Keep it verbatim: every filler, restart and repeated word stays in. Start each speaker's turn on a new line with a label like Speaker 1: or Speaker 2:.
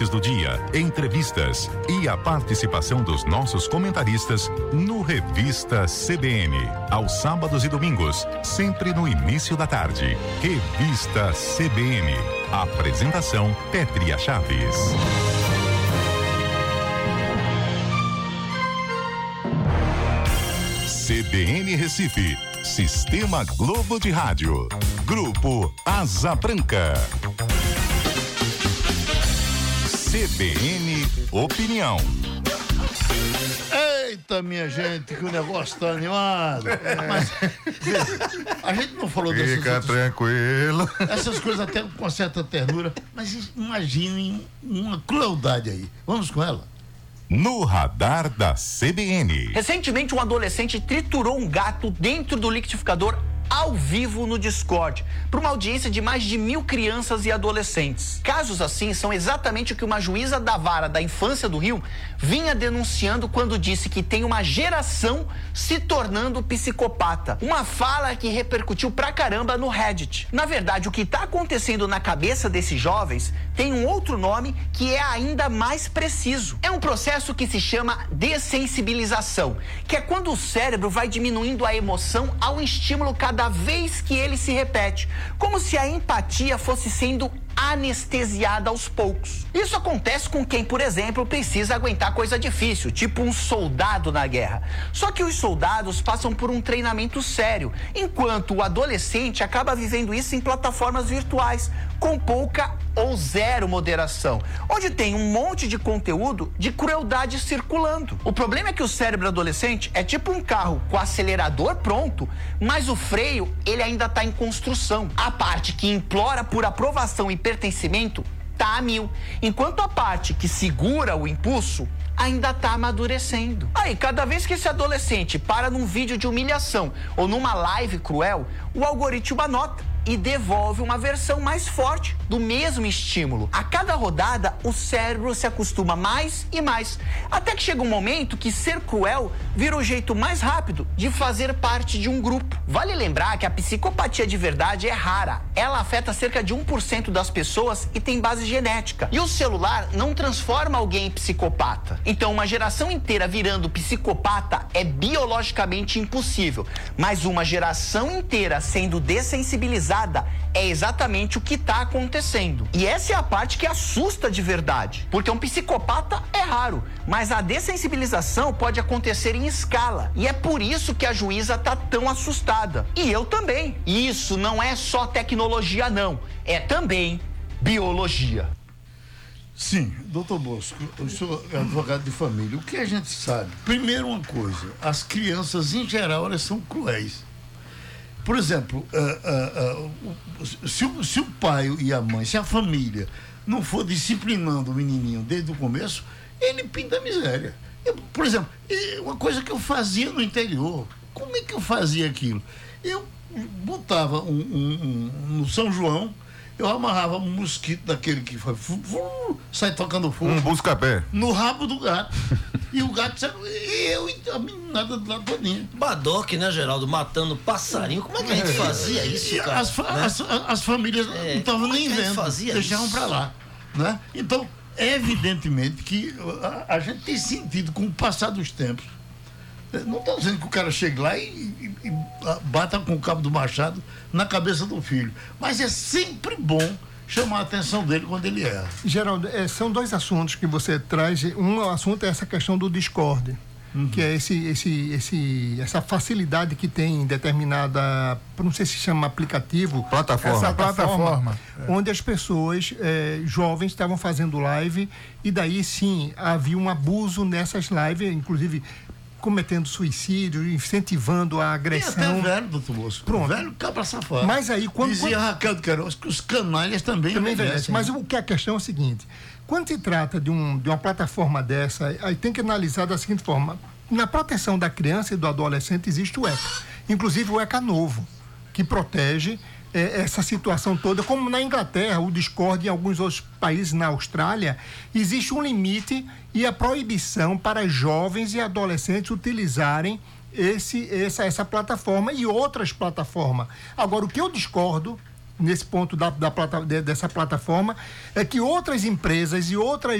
Speaker 1: do dia, entrevistas e a participação dos nossos comentaristas no Revista C B N. Aos sábados e domingos, sempre no início da tarde. Revista C B N. Apresentação Pétria Chaves. C B N Recife, Sistema Globo de Rádio, Grupo Asa Branca. C B N Opinião.
Speaker 2: Eita, minha gente, que o negócio tá animado. É. Mas a gente não falou dessas
Speaker 3: Fica
Speaker 2: outras,
Speaker 3: tranquilo.
Speaker 2: essas coisas até com uma certa ternura, mas imaginem uma crueldade aí. Vamos com ela?
Speaker 1: No radar da C B N.
Speaker 4: Recentemente, um adolescente triturou um gato dentro do liquidificador ao vivo no Discord, para uma audiência de mais de mil crianças e adolescentes. Casos assim são exatamente o que uma juíza da vara da infância do Rio vinha denunciando quando disse que tem uma geração se tornando psicopata. Uma fala que repercutiu pra caramba no Reddit. Na verdade, o que tá acontecendo na cabeça desses jovens tem um outro nome que é ainda mais preciso. É um processo que se chama dessensibilização, que é quando o cérebro vai diminuindo a emoção ao estímulo cada Cada vez que ele se repete, como se a empatia fosse sendo anestesiada aos poucos. Isso acontece com quem, por exemplo, precisa aguentar coisa difícil, tipo um soldado na guerra. Só que os soldados passam por um treinamento sério, enquanto o adolescente acaba vivendo isso em plataformas virtuais, com pouca ou zero moderação, onde tem um monte de conteúdo de crueldade circulando. O problema é que o cérebro adolescente é tipo um carro com acelerador pronto, mas o freio, ele ainda está em construção. A parte que implora por aprovação e pertencimento tá a mil, enquanto a parte que segura o impulso ainda tá amadurecendo. Aí, cada vez que esse adolescente para num vídeo de humilhação ou numa live cruel, o algoritmo anota e devolve uma versão mais forte do mesmo estímulo. A cada rodada, o cérebro se acostuma mais e mais, até que chega um momento que ser cruel vira o jeito mais rápido de fazer parte de um grupo. Vale lembrar que a psicopatia de verdade é rara. Ela afeta cerca de um por cento das pessoas e tem base genética. E o celular não transforma alguém em psicopata. Então, uma geração inteira virando psicopata é biologicamente impossível, mas uma geração inteira sendo dessensibilizada é exatamente o que está acontecendo. E essa é a parte que assusta de verdade, porque um psicopata é raro, mas a dessensibilização pode acontecer em escala, e é por isso que a juíza está tão assustada. E eu também. E isso não é só tecnologia, não, é também biologia.
Speaker 2: Sim, doutor Bosco, eu sou advogado de família. O que a gente sabe? Primeiro, uma coisa: as crianças em geral elas são cruéis. Por exemplo, uh, uh, uh, se, o, se o pai e a mãe, se a família não for disciplinando o menininho desde o começo, ele pinta a miséria. Eu, por exemplo, uma coisa que eu fazia no interior, como é que eu fazia aquilo? Eu botava um, um, um, no São João, eu amarrava um mosquito daquele que foi, sai tocando fogo.
Speaker 3: Um busca-pé.
Speaker 2: No rabo do gato. E o gato saiu, e eu e a meninada do lado todinha.
Speaker 5: Badoque, né, Geraldo? Matando passarinho. Como é que a gente fazia isso, cara?
Speaker 2: As, fa-
Speaker 5: né?
Speaker 2: as, as famílias
Speaker 5: É,
Speaker 2: não estavam nem
Speaker 5: como é que a gente
Speaker 2: vendo.
Speaker 5: fazia
Speaker 2: Deixavam
Speaker 5: isso?
Speaker 2: pra lá. Né? Então, evidentemente que a, a gente tem sentido com o passar dos tempos. Não estou dizendo que o cara chegue lá e, e, e bata com o cabo do machado na cabeça do filho. Mas é sempre bom chamar a atenção dele quando ele erra.
Speaker 6: Geraldo, é, são dois assuntos que você traz. Um assunto é essa questão do Discord, uhum. que é esse, esse, esse, essa facilidade que tem em determinada, não sei se chama aplicativo,
Speaker 3: Plataforma.
Speaker 6: essa plataforma,
Speaker 3: Plataforma.
Speaker 6: onde as pessoas é, jovens estavam fazendo live e daí sim havia um abuso nessas lives, inclusive cometendo suicídio, incentivando a agressão.
Speaker 2: Tem até velho, doutor Bosco.
Speaker 6: Pronto.
Speaker 2: Velho cabra safado.
Speaker 6: Mas aí quando...
Speaker 2: Dizia
Speaker 6: quando...
Speaker 2: Raquel de Queiroz que os canalhas também
Speaker 6: também
Speaker 2: envelhecem.
Speaker 6: Mas o que a questão é o seguinte: quando se trata de, um, de uma plataforma dessa, aí tem que analisar da seguinte forma: na proteção da criança e do adolescente existe o ECA, inclusive o ECA novo, que protege é, essa situação toda, como na Inglaterra, o Discord, em alguns outros países, na Austrália, existe um limite e a proibição para jovens e adolescentes utilizarem esse, essa, essa plataforma e outras plataformas. Agora, o que eu discordo nesse ponto da, da plata, dessa plataforma é que outras empresas e outras